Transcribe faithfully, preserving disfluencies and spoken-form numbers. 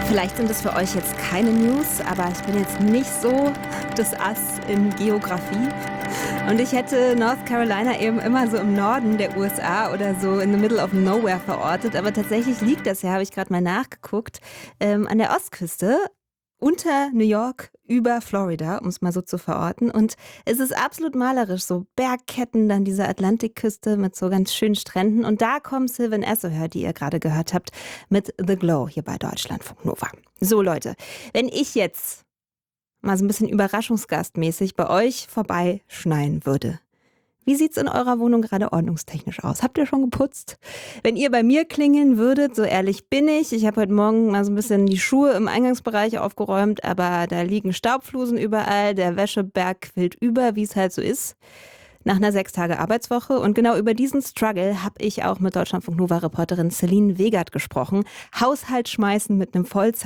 Vielleicht sind es für euch jetzt keine News, aber ich bin jetzt nicht so das Ass in Geografie. Und ich hätte North Carolina eben immer so im Norden der U S A oder so in the middle of nowhere verortet. Aber tatsächlich liegt das ja, habe ich gerade mal nachgeguckt, ähm, an der Ostküste. Unter New York, über Florida, um es mal so zu verorten. Und es ist absolut malerisch, so Bergketten, dann diese Atlantikküste mit so ganz schönen Stränden. Und da kommt Sylvan Esso, die ihr gerade gehört habt, mit The Glow hier bei Deutschlandfunk Nova. So Leute, wenn ich jetzt mal so ein bisschen überraschungsgastmäßig bei euch vorbeischneien würde, wie sieht's in eurer Wohnung gerade ordnungstechnisch aus? Habt ihr schon geputzt? Wenn ihr bei mir klingeln würdet, so ehrlich bin ich. Ich habe heute Morgen mal so ein bisschen die Schuhe im Eingangsbereich aufgeräumt, aber da liegen Staubflusen überall, der Wäscheberg quillt über, wie es halt so ist. Nach einer sechs Tage Arbeitswoche. Und genau über diesen Struggle habe ich auch mit Deutschlandfunk Nova-Reporterin Celine Wegert gesprochen. Haushalt schmeißen mit einem Vollzeit